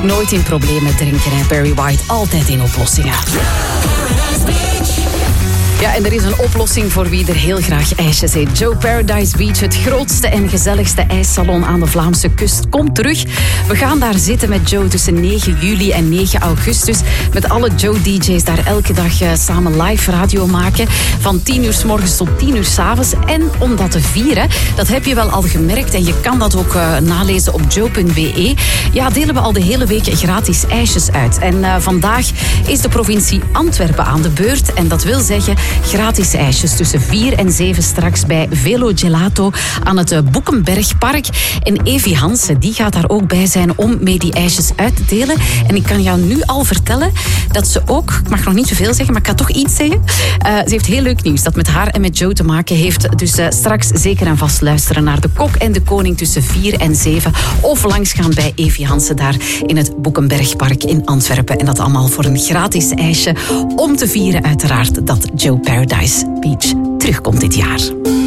Nooit in problemen drinken, hè. Barry White, altijd in oplossingen. Ja, en er is een oplossing voor wie er heel graag ijsjes eet. Joe Paradise Beach, het grootste en gezelligste ijssalon aan de Vlaamse kust, komt terug. We gaan daar zitten met Joe tussen 9 juli en 9 augustus. Met alle Joe-dj's daar elke dag samen live radio maken. Van 10 uur 's morgens tot 10 uur 's avonds. En om dat te vieren, dat heb je wel al gemerkt. En je kan dat ook nalezen op joe.be. Ja, delen we al de hele week gratis ijsjes uit. En vandaag is de provincie Antwerpen aan de beurt. En dat wil zeggen gratis ijsjes tussen 4 en 7 straks bij Velo Gelato aan het Boekenbergpark. En Evi Hansen, die gaat daar ook bij zijn om mee die ijsjes uit te delen. En ik kan jou nu al vertellen dat ze ook, ik mag nog niet zoveel zeggen, maar ik ga toch iets zeggen. Ze heeft heel leuk nieuws dat met haar en met Joe te maken heeft. Dus straks zeker en vast luisteren naar de Kok en de Koning tussen 4 en 7. Of langsgaan bij Evi Hansen daar in het Boekenbergpark in Antwerpen. En dat allemaal voor een gratis ijsje om te vieren uiteraard dat Joe Paradise Beach terugkomt dit jaar.